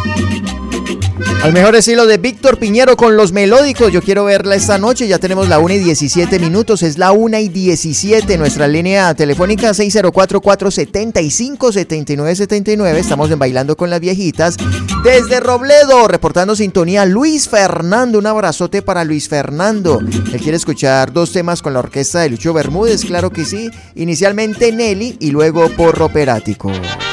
Al mejor estilo de Víctor Piñero con Los Melódicos. Yo quiero verla esta noche. Ya tenemos la 1:17. Es la 1:17. Nuestra línea telefónica 604-475-7979. Estamos en Bailando con las Viejitas. Desde Robledo, reportando sintonía, Luis Fernando. Un abrazote para Luis Fernando. Él quiere escuchar 2 temas con la orquesta de Lucho Bermúdez. Claro que sí. Inicialmente Nelly y luego Porro Operático.